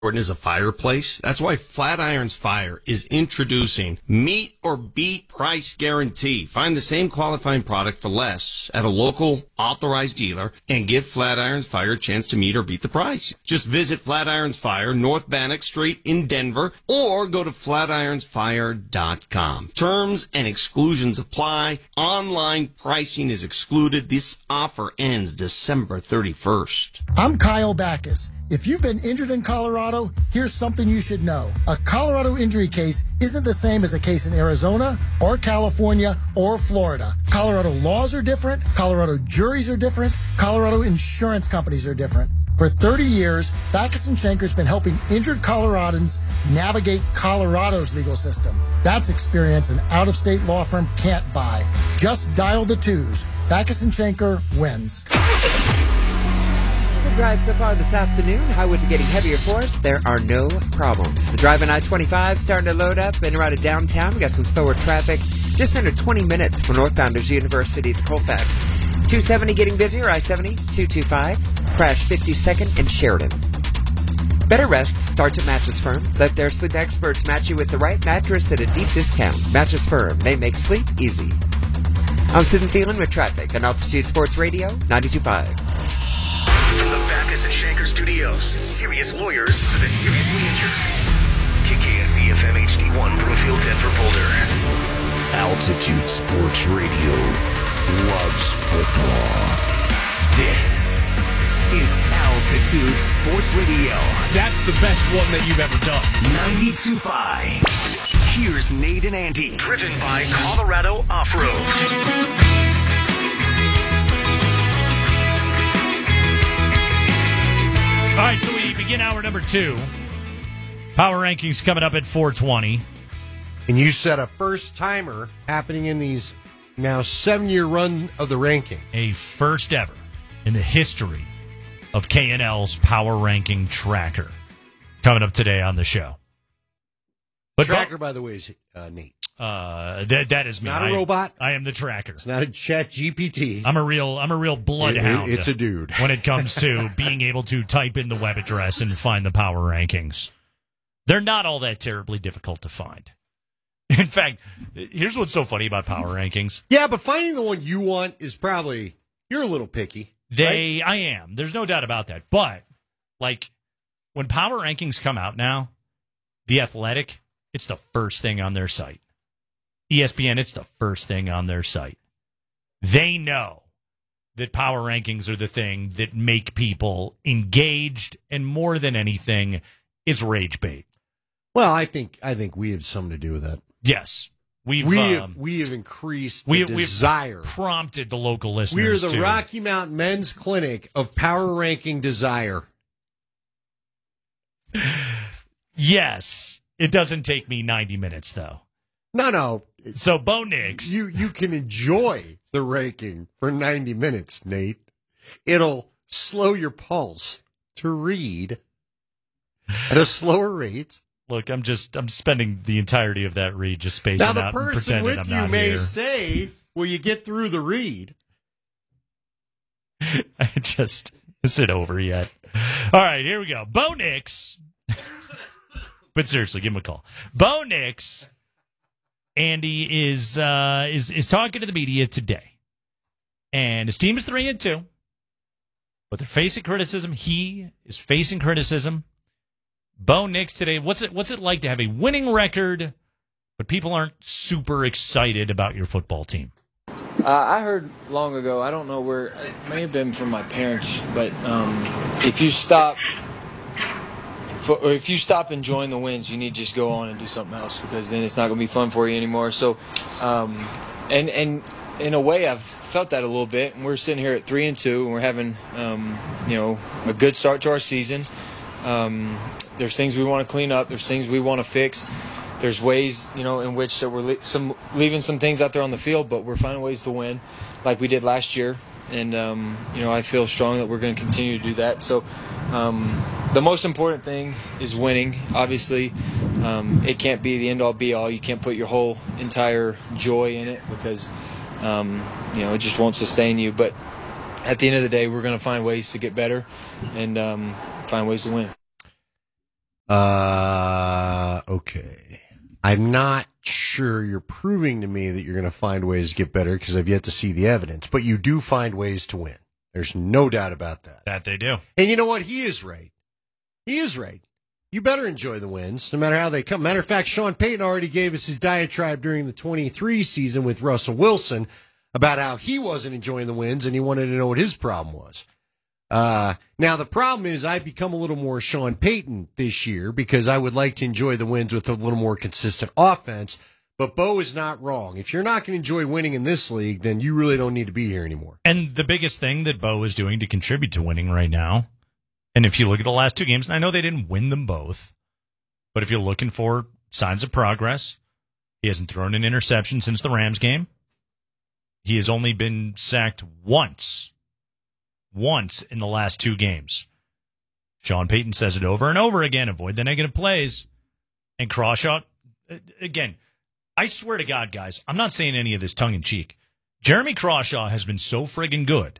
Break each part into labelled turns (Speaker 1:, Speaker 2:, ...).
Speaker 1: is a fireplace. That's why Flatirons Fire is introducing Meet or Beat Price Guarantee. Find the same qualifying product for less at a local authorized dealer and give Flatirons Fire a chance to meet or beat the price. Just visit Flatirons Fire, North Bannock Street in Denver, or go to flatironsfire.com. Terms and exclusions apply. Online pricing is excluded. This offer ends December 31st.
Speaker 2: I'm Kyle Backus. If you've been injured in Colorado, here's something you should know. A Colorado injury case isn't the same as a case in Arizona or California or Florida. Colorado laws are different. Colorado juries are different. Colorado insurance companies are different. For 30 years, Backus & Schenker's been helping injured Coloradans navigate Colorado's legal system. That's experience an out-of-state law firm can't buy. Just dial the twos. Backus & Schenker wins.
Speaker 3: The drive so far this afternoon, highways are getting heavier for us. There are no problems. The drive on I-25 starting to load up and around downtown. We got some slower traffic. Just under 20 minutes for northbounders University to Colfax. 270 getting busier, I-70, 225. Crash 52nd and Sheridan. Better rest starts at Mattress Firm. Let their sleep experts match you with the right mattress at a deep discount. Mattress Firm, they make sleep easy. I'm Sid Thielen with traffic on Altitude Sports Radio 92.5.
Speaker 4: From the Backus & Schenker Studios, serious lawyers for the seriously injured. KKSC FM HD1 Brookfield, Denver, Boulder.
Speaker 5: Altitude Sports Radio loves football.
Speaker 4: This is Altitude Sports Radio.
Speaker 6: That's the best one that you've ever done.
Speaker 4: 92.5. Here's Nate and Andy, driven by Colorado Off-Road.
Speaker 6: All right, so we begin hour number 2. Power rankings coming up at 4:20.
Speaker 7: And you said a first-timer happening in these now 7-year run of the ranking.
Speaker 6: A first ever in the history of KNL's power ranking tracker. Coming up today on the show. But
Speaker 7: Tracker, by the way, is Nate.
Speaker 6: That is me.
Speaker 7: Not a robot.
Speaker 6: I am the tracker.
Speaker 7: It's not a Chat GPT.
Speaker 6: I'm a real bloodhound.
Speaker 7: It's a dude.
Speaker 6: When it comes to being able to type in the web address and find the power rankings. They're not all that terribly difficult to find. In fact, here's what's so funny about power rankings.
Speaker 7: Yeah, but finding the one you want is probably, you're a little picky. Right?
Speaker 6: I am. There's no doubt about that. But, like, when power rankings come out now, The Athletic, it's the first thing on their site. ESPN, it's the first thing on their site. They know that power rankings are the thing that make people engaged, and more than anything, it's rage bait.
Speaker 7: Well, I think we have something to do with that.
Speaker 6: Yes. We
Speaker 7: have increased the desire.
Speaker 6: We've prompted the local listeners.
Speaker 7: We are the Rocky Mountain Men's Clinic of power ranking desire.
Speaker 6: Yes. It doesn't take me 90 minutes, though.
Speaker 7: No.
Speaker 6: So, Bo Nix.
Speaker 7: You can enjoy the ranking for 90 minutes, Nate. It'll slow your pulse to read at a slower rate.
Speaker 6: Look, I'm spending the entirety of that read just spacing out and pretending I'm not here. Now, the person with you may
Speaker 7: say, will you get through the read?
Speaker 6: Is it over yet? All right, here we go. Bo Nix. But seriously, give him a call. Bo Nix, Andy, is talking to the media today. And his team is 3-2. But they're facing criticism. He is facing criticism. Bo Nix today, what's it like to have a winning record, but people aren't super excited about your football team?
Speaker 8: I heard long ago, I don't know where, it may have been from my parents, but if you stop enjoying the wins, you need to just go on and do something else, because then it's not going to be fun for you anymore. So, and in a way, I've felt that a little bit. And we're sitting here at 3-2, and we're having a good start to our season. There's things we want to clean up. There's things we want to fix. There's ways, in which that we're leaving some things out there on the field, but we're finding ways to win, like we did last year. And I feel strong that we're going to continue to do that. So, the most important thing is winning. Obviously, it can't be the end-all, be-all. You can't put your whole entire joy in it, because it just won't sustain you. But at the end of the day, we're going to find ways to get better and find ways to win.
Speaker 7: Okay. I'm not sure you're proving to me that you're going to find ways to get better because I've yet to see the evidence, but you do find ways to win. There's no doubt about that.
Speaker 6: That they do.
Speaker 7: And you know what? He is right. He is right. You better enjoy the wins, no matter how they come. Matter of fact, Sean Payton already gave us his diatribe during the 23 season with Russell Wilson about how he wasn't enjoying the wins and he wanted to know what his problem was. Now, the problem is I've become a little more Sean Payton this year because I would like to enjoy the wins with a little more consistent offense. But Bo is not wrong. If you're not going to enjoy winning in this league, then you really don't need to be here anymore.
Speaker 6: And the biggest thing that Bo is doing to contribute to winning right now, and if you look at the last two games, and I know they didn't win them both, but if you're looking for signs of progress, he hasn't thrown an interception since the Rams game. He has only been sacked once in the last two games. Sean Payton says it over and over again, avoid the negative plays. And Crawshaw, again, I swear to God, guys, I'm not saying any of this tongue-in-cheek. Jeremy Crawshaw has been so friggin' good.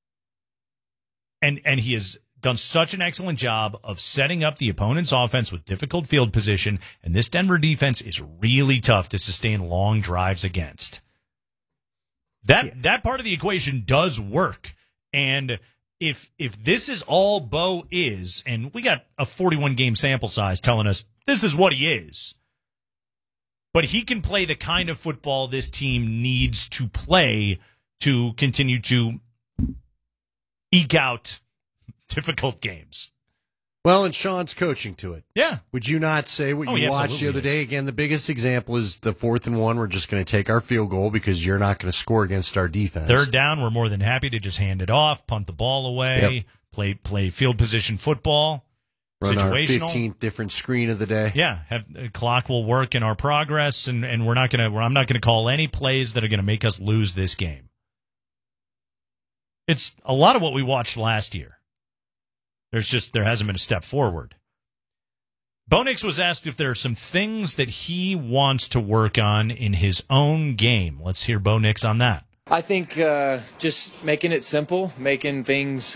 Speaker 6: And he has done such an excellent job of setting up the opponent's offense with difficult field position, and this Denver defense is really tough to sustain long drives against. That part of the equation does work. And if this is all Bo is, and we got a 41-game sample size telling us this is what he is, but he can play the kind of football this team needs to play to continue to eke out difficult games.
Speaker 7: Well, and Sean's coaching to it.
Speaker 6: Yeah.
Speaker 7: Would you not say what you watched the other day? Again, the biggest example is the 4th and 1. We're just going to take our field goal because you're not going to score against our defense.
Speaker 6: Third down, we're more than happy to just hand it off, punt the ball away, play field position football.
Speaker 7: Run our
Speaker 6: situational.
Speaker 7: 15th different screen of the day.
Speaker 6: Yeah, clock will work in our progress, and I'm not gonna call any plays that are gonna make us lose this game. It's a lot of what we watched last year. There hasn't been a step forward. Bo Nix was asked if there are some things that he wants to work on in his own game. Let's hear Bo Nix on that.
Speaker 8: I think just making it simple, making things,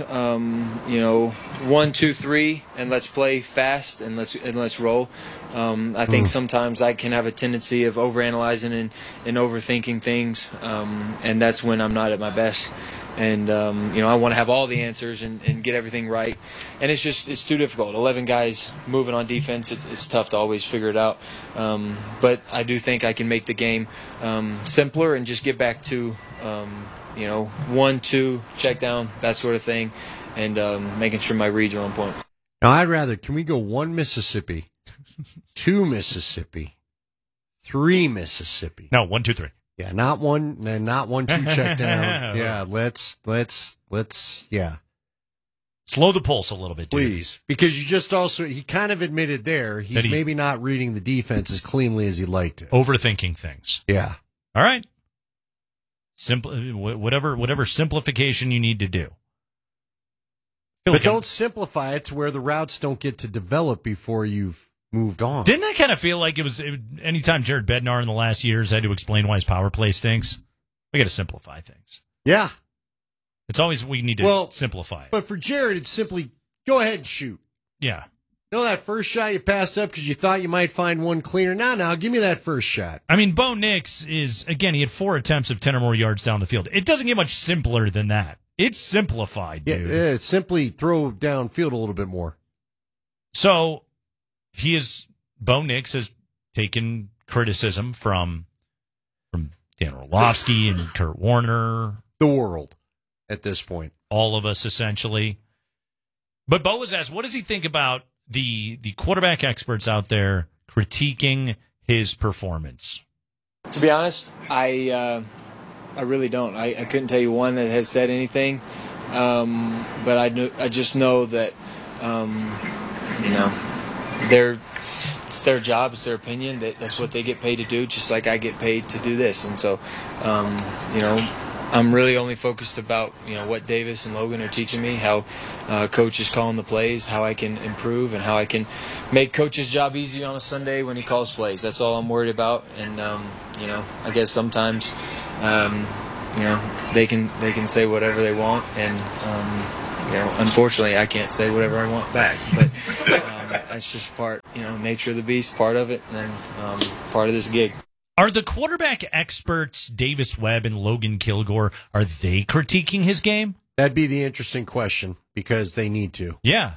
Speaker 8: 1, 2, 3, and let's play fast and let's roll. I think sometimes I can have a tendency of overanalyzing and overthinking things, and that's when I'm not at my best. And I want to have all the answers and get everything right, and it's too difficult. 11 guys moving on defense, it's tough to always figure it out. But I do think I can make the game simpler and just get back to 1, 2, check down, that sort of thing, and making sure my reads are on point.
Speaker 7: Now, can we go 1 Mississippi, 2 Mississippi, 3 Mississippi?
Speaker 6: No, 1, 2, 3.
Speaker 7: Yeah, not 1, 2 check down. Yeah, let's, yeah.
Speaker 6: Slow the pulse a little bit, dude.
Speaker 7: Please. Because he kind of admitted there, he's maybe not reading the defense as cleanly as he'd like to.
Speaker 6: Overthinking things.
Speaker 7: Yeah.
Speaker 6: All right. Whatever simplification you need to do.
Speaker 7: But don't simplify it to where the routes don't get to develop before you've moved on.
Speaker 6: Didn't that kind of feel like it was anytime Jared Bednar in the last years had to explain why his power play stinks? We got to simplify things.
Speaker 7: Yeah.
Speaker 6: It's always we need to simplify it.
Speaker 7: But for Jared, it's simply go ahead and shoot.
Speaker 6: Yeah.
Speaker 7: You know that first shot you passed up because you thought you might find one cleaner? Now, give me that first shot.
Speaker 6: I mean, Bo Nix is, again, he had 4 attempts of 10 or more yards down the field. It doesn't get much simpler than that. It's simplified, dude.
Speaker 7: Yeah, it's simply throw downfield a little bit more.
Speaker 6: So, Bo Nix has taken criticism from Dan Orlovsky and Kurt Warner.
Speaker 7: The world at this point.
Speaker 6: All of us, essentially. But Bo was asked, what does he think about the quarterback experts out there critiquing his performance?
Speaker 8: To be honest, I really don't. I couldn't tell you one that has said anything, but I just know that it's their job, it's their opinion. That's what they get paid to do, just like I get paid to do this. And so, I'm really only focused about what Davis and Logan are teaching me, how Coach is calling the plays, how I can improve, and how I can make Coach's job easy on a Sunday when he calls plays. That's all I'm worried about. And I guess sometimes they can say whatever they want, and unfortunately I can't say whatever I want back. But That's just part, nature of the beast, part of it, and part of this gig.
Speaker 6: Are the quarterback experts, Davis Webb and Logan Kilgore, are they critiquing his game?
Speaker 7: That'd be the interesting question, because they need to.
Speaker 6: Yeah.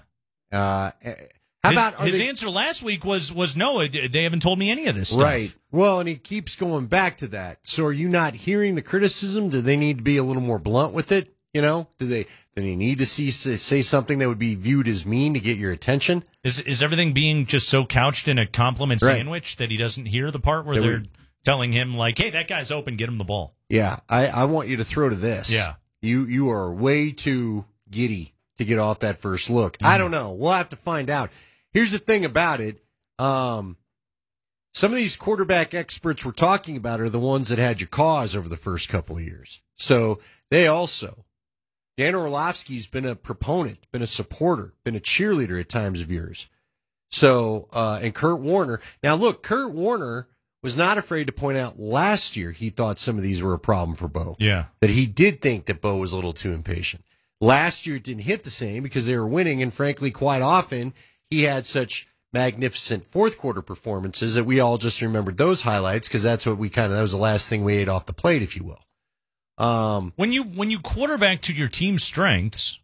Speaker 7: His
Speaker 6: answer last week was no, they haven't told me any of this stuff.
Speaker 7: Right. Well, and he keeps going back to that. So are you not hearing the criticism? Do they need to be a little more blunt with it? Do they need to say something that would be viewed as mean to get your attention?
Speaker 6: Is everything being just so couched in a compliment sandwich that he doesn't hear the part where they're telling him, like, hey, that guy's open, get him the ball?
Speaker 7: Yeah, I want you to throw to this.
Speaker 6: Yeah.
Speaker 7: You are way too giddy to get off that first look. I don't know. We'll have to find out. Here's the thing about it. Some of these quarterback experts we're talking about are the ones that had your cause over the first couple of years. So they also, Dan Orlovsky's been a proponent, been a supporter, been a cheerleader at times of yours. So, and Kurt Warner. Now look, Kurt Warner was not afraid to point out last year he thought some of these were a problem for Bo.
Speaker 6: Yeah.
Speaker 7: That he did think that Bo was a little too impatient. Last year it didn't hit the same because they were winning, and frankly, quite often he had such magnificent fourth quarter performances that we all just remembered those highlights because that's what that was the last thing we ate off the plate, if you will.
Speaker 6: When you quarterback to your team's strengths,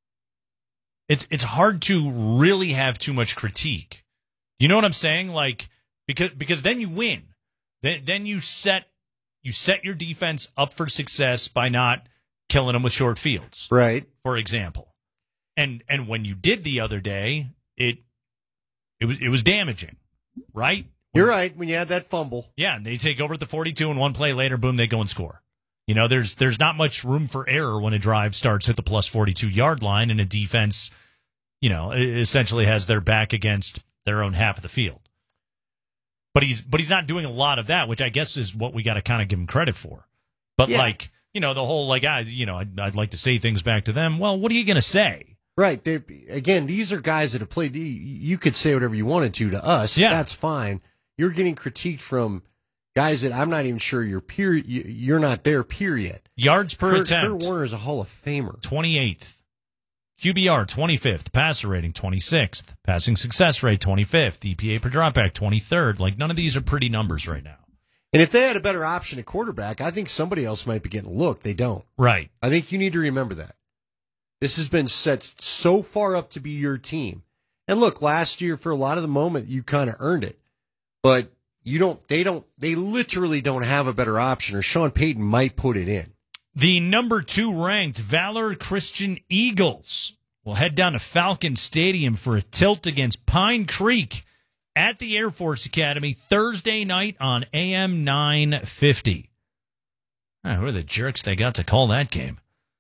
Speaker 6: it's hard to really have too much critique. You know what I'm saying? Like, because then you win. Then you set your defense up for success by not killing them with short fields.
Speaker 7: Right.
Speaker 6: For example. And when you did the other day, it was damaging, right?
Speaker 7: You're right. When you had that fumble.
Speaker 6: Yeah, and they take over at the 42, and one play later, boom, they go and score. There's not much room for error when a drive starts at the plus 42-yard line and a defense, essentially has their back against their own half of the field. But he's not doing a lot of that, which I guess is what we got to kind of give him credit for. But the whole I'd like to say things back to them. Well, what are you going to say?
Speaker 7: Right. Again, these are guys that have played. You could say whatever you wanted to us.
Speaker 6: Yeah.
Speaker 7: That's fine. You're getting critiqued from guys that I'm not even sure you're not their peer yet.
Speaker 6: Yards per attempt.
Speaker 7: Kurt Warner is a Hall of Famer.
Speaker 6: 28th. QBR, 25th. Passer rating, 26th. Passing success rate, 25th. EPA per dropback, 23rd. Like, none of these are pretty numbers right now.
Speaker 7: And if they had a better option at quarterback, I think somebody else might be getting a look. They don't.
Speaker 6: Right.
Speaker 7: I think you need to remember that. This has been set so far up to be your team. And look, last year, for a lot of the moment, you kind of earned it. But they literally don't have a better option, or Sean Payton might put it in.
Speaker 6: The number 2 ranked Valor Christian Eagles will head down to Falcon Stadium for a tilt against Pine Creek at the Air Force Academy Thursday night on AM 950. Who are the jerks they got to call that game?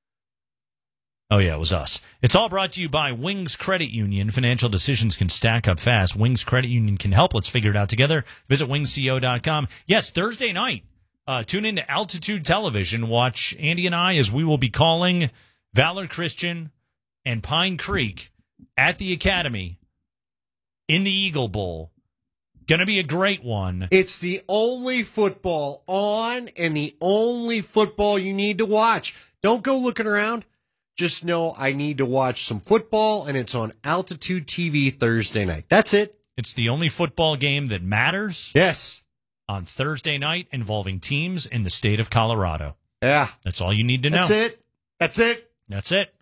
Speaker 6: Oh, yeah, it was us. It's all brought to you by Wings Credit Union. Financial decisions can stack up fast. Wings Credit Union can help. Let's figure it out together. Visit wingsco.com. Yes, Thursday night. Tune in to Altitude Television. Watch Andy and I as we will be calling Valor Christian and Pine Creek at the Academy in the Eagle Bowl. Going to be a great one.
Speaker 7: It's the only football on and the only football you need to watch. Don't go looking around. Just know I need to watch some football, and it's on Altitude TV Thursday night. That's it.
Speaker 6: It's the only football game that matters.
Speaker 7: Yes.
Speaker 6: On Thursday night involving teams in the state of Colorado.
Speaker 7: Yeah.
Speaker 6: That's all you need to know.
Speaker 7: That's it.
Speaker 6: That's it.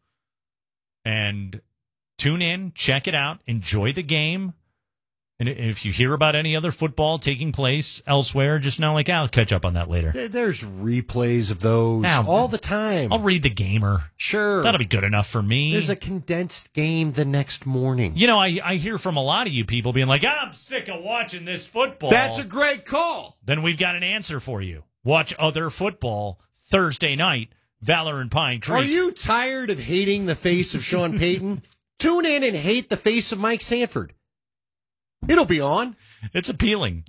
Speaker 6: And tune in, check it out, enjoy the game. And if you hear about any other football taking place elsewhere, just know, I'll catch up on that later.
Speaker 7: There's replays of those all the time.
Speaker 6: I'll read the Gamer.
Speaker 7: Sure.
Speaker 6: That'll be good enough for me.
Speaker 7: There's a condensed game the next morning.
Speaker 6: I hear from a lot of you people being like, I'm sick of watching this football.
Speaker 7: That's a great call.
Speaker 6: Then we've got an answer for you. Watch other football Thursday night, Valor and Pine Creek.
Speaker 7: Are you tired of hating the face of Sean Payton? Tune in and hate the face of Mike Sanford. It'll be on.
Speaker 6: It's appealing.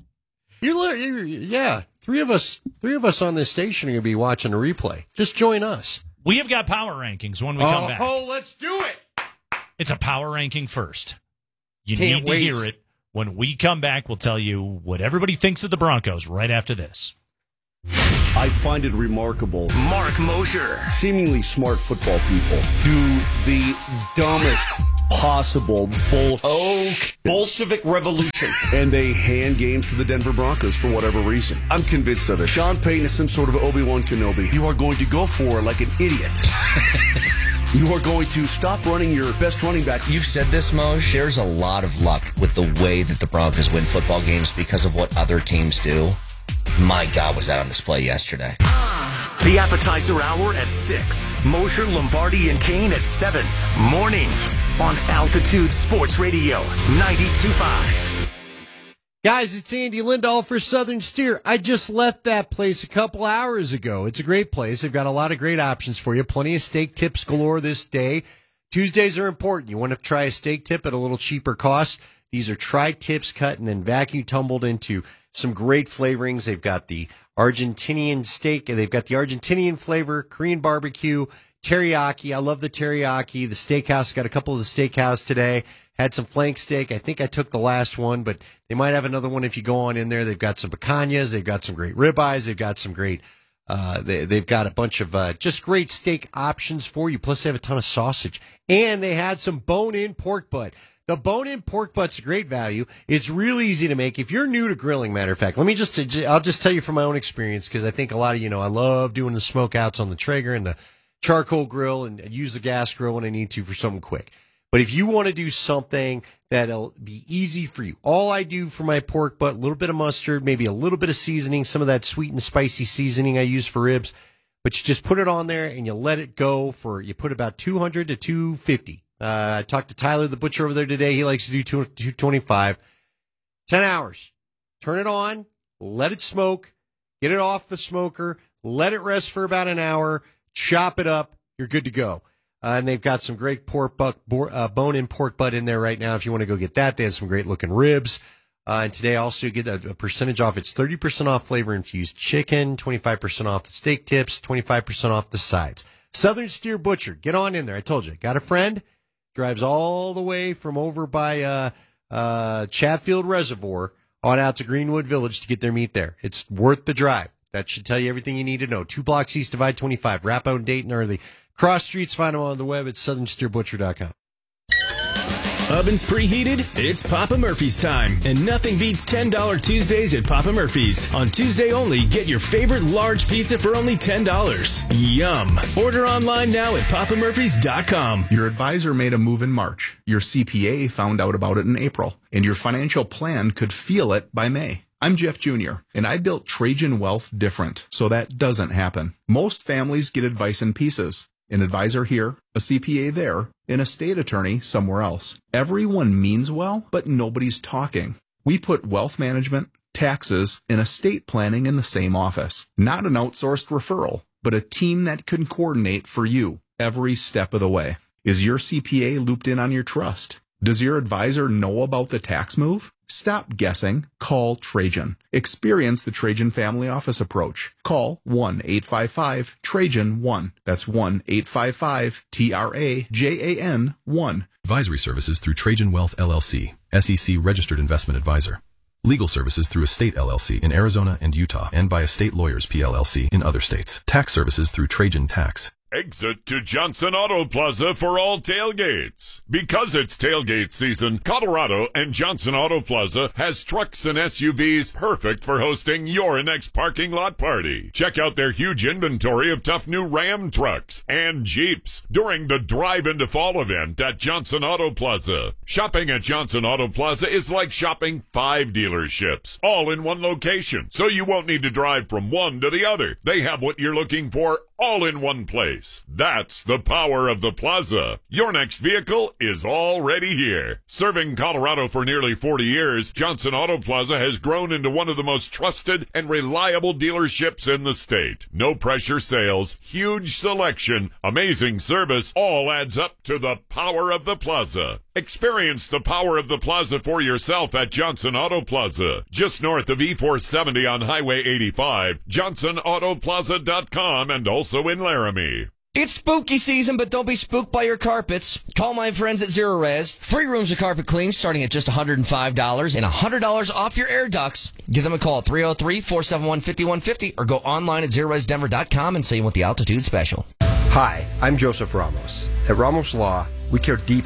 Speaker 7: Yeah. Three of us on this station are going to be watching a replay. Just join us.
Speaker 6: We have got power rankings when we come back.
Speaker 7: Oh, let's do it.
Speaker 6: It's a power ranking first. You
Speaker 7: Can't
Speaker 6: need to hear it. When we come back, we'll tell you what everybody thinks of the Broncos right after this.
Speaker 5: I find it remarkable.
Speaker 4: Mark Mosher.
Speaker 5: Seemingly smart football people do the dumbest, impossible bullshit.
Speaker 1: Oh, Bolshevik Revolution.
Speaker 5: And they hand games to the Denver Broncos for whatever reason. I'm convinced of it. Sean Payton is some sort of Obi-Wan Kenobi. You are going to go for it like an idiot. You are going to stop running your best running back.
Speaker 9: You've said this, Moj. There's a lot of luck with the way that the Broncos win football games because of what other teams do. My God, was that on display yesterday.
Speaker 4: The appetizer hour at 6. Mosher, Lombardi, and Kane at 7. Mornings on Altitude Sports Radio 92.5.
Speaker 7: Guys, it's Andy Lindahl for Southern Steer. I just left that place a couple hours ago. It's a great place. They've got a lot of great options for you. Plenty of steak tips galore this day. Tuesdays are important. You want to try a steak tip at a little cheaper cost. These are tri-tips cut and then vacuum tumbled into some great flavorings. They've got the Argentinian steak, and they've got the Argentinian flavor, Korean barbecue, teriyaki. I love the teriyaki. The steakhouse, got a couple of the steakhouse today. Had some flank steak. I think I took the last one, but they might have another one if you go on in there. They've got some picanhas. They've got some great ribeyes. They've got some great, they've got a bunch of just great steak options for you. Plus, they have a ton of sausage. And they had some bone-in pork butt. The bone-in pork butt's a great value. It's really easy to make. If you're new to grilling, matter of fact, I'll just tell you from my own experience, because I think a lot of you know I love doing the smoke outs on the Traeger and the charcoal grill, and use the gas grill when I need to for something quick. But if you want to do something that'll be easy for you, all I do for my pork butt, a little bit of mustard, maybe a little bit of seasoning, some of that sweet and spicy seasoning I use for ribs, but you just put it on there and you let it go you put about 200 to 250. I talked to Tyler, the butcher over there today. He likes to do 225. 10 hours. Turn it on, let it smoke, get it off the smoker, let it rest for about an hour, chop it up, you're good to go. And they've got some great bone-in pork butt in there right now if you want to go get that. They have some great-looking ribs. And today also you get a percentage off. It's 30% off flavor-infused chicken, 25% off the steak tips, 25% off the sides. Southern Steer Butcher, get on in there. I told you. Got a friend? Drives all the way from over by Chatfield Reservoir on out to Greenwood Village to get their meat there. It's worth the drive. That should tell you everything you need to know. 2 blocks east of I-25. Wrap out in Dayton early. Cross streets, find them on the web at southernsteerbutcher.com.
Speaker 10: Ovens preheated? It's Papa Murphy's time. And nothing beats $10 Tuesdays at Papa Murphy's. On Tuesday only, get your favorite large pizza for only $10. Yum. Order online now at papamurphys.com.
Speaker 11: Your advisor made a move in March. Your CPA found out about it in April. And your financial plan could feel it by May. I'm Jeff Jr., and I built Trajan Wealth different, so that doesn't happen. Most families get advice in pieces. An advisor here, a CPA there, and a state attorney somewhere else. Everyone means well, but nobody's talking. We put wealth management, taxes, and estate planning in the same office. Not an outsourced referral, but a team that can coordinate for you every step of the way. Is your CPA looped in on your trust? Does your advisor know about the tax move? Stop guessing. Call Trajan. Experience the Trajan Family Office approach. Call 1-855-TRAJAN-1. That's 1-855-TRAJAN-1.
Speaker 12: Advisory services through Trajan Wealth LLC, SEC registered investment advisor. Legal services through Estate LLC in Arizona and Utah and by Estate Lawyers PLLC in other states. Tax services through Trajan Tax.
Speaker 13: Exit to Johnson Auto Plaza for all tailgates. Because it's tailgate season, Colorado and Johnson Auto Plaza has trucks and SUVs perfect for hosting your next parking lot party. Check out their huge inventory of tough new Ram trucks and Jeeps during the Drive into Fall event at Johnson Auto Plaza. Shopping at Johnson Auto Plaza is like shopping 5 dealerships, all in one location, so you won't need to drive from one to the other. They have what you're looking for all in one place. That's the power of the plaza. Your next vehicle is already here. Serving Colorado for nearly 40 years, Johnson Auto Plaza has grown into one of the most trusted and reliable dealerships in the state. No pressure sales, huge selection, amazing service, all adds up to the power of the plaza. Experience the power of the plaza for yourself at Johnson Auto Plaza, just north of E470 on Highway 85, johnsonautoplaza.com, and also in Laramie.
Speaker 14: It's spooky season, but don't be spooked by your carpets. Call my friends at Zero Res. 3 rooms of carpet clean starting at just $105 and $100 off your air ducts. Give them a call at 303-471-5150 or go online at ZeroResDenver.com and say you want the Altitude Special.
Speaker 15: Hi, I'm Joseph Ramos. At Ramos Law, we care deeply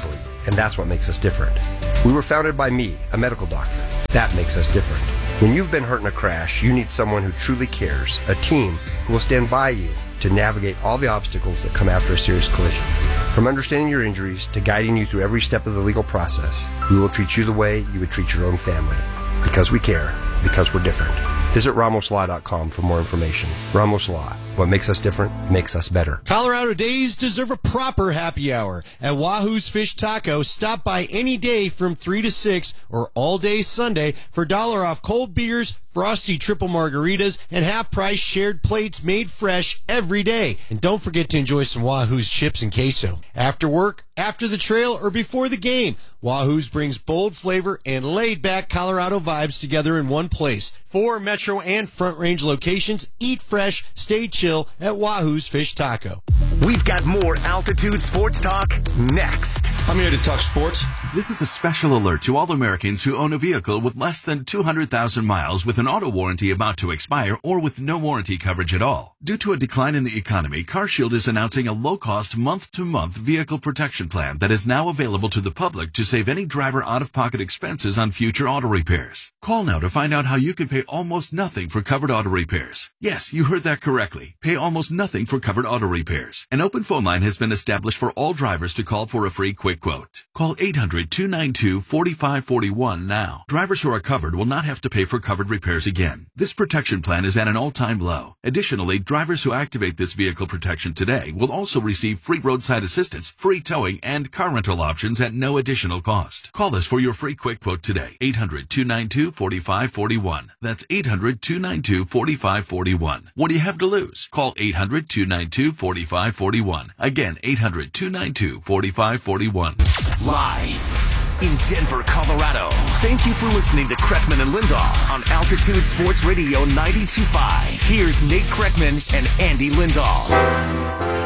Speaker 15: and that's what makes us different. We were founded by me, a medical doctor. That makes us different. When you've been hurt in a crash, you need someone who truly cares, a team who will stand by you to navigate all the obstacles that come after a serious collision. From understanding your injuries to guiding you through every step of the legal process, we will treat you the way you would treat your own family. Because we care, because we're different. Visit RamosLaw.com for more information. Ramos Law. What makes us different makes us better.
Speaker 7: Colorado Days deserve a proper happy hour. At Wahoo's Fish Taco, stop by any day from 3 to 6 or all day Sunday for $1 off cold beers, frosty triple margaritas, and half-price shared plates made fresh every day. And don't forget to enjoy some Wahoo's chips and queso. After work, after the trail, or before the game, Wahoo's brings bold flavor and laid-back Colorado vibes together in one place. 4 Metro and Front Range locations. Eat fresh, stay chill at Wahoo's Fish Taco.
Speaker 4: We've got more Altitude Sports Talk next.
Speaker 16: I'm here to talk sports. This is a special alert to all Americans who own a vehicle with less than 200,000 miles with an auto warranty about to expire or with no warranty coverage at all. Due to a decline in the economy, CarShield is announcing a low-cost month-to-month vehicle protection plan that is now available to the public to save any driver out-of-pocket expenses on future auto repairs. Call now to find out how you can pay almost nothing for covered auto repairs. Yes, you heard that correctly. Pay almost nothing for covered auto repairs. An open phone line has been established for all drivers to call for a free quick quote. Call 800-292-4541 now. Drivers who are covered will not have to pay for covered repairs again. This protection plan is at an all-time low. Additionally, drivers who activate this vehicle protection today will also receive free roadside assistance, free towing, and car rental options at no additional cost. Call us for your free quick quote today. 800-292-4541. That's 800-292-4541. What do you have to lose? Call 800-292-4541. Again, 800-292-4541.
Speaker 4: Live in Denver, Colorado. Thank you for listening to Kreckman and Lindahl on Altitude Sports Radio 92.5. Here's Nate Kreckman and Andy Lindahl.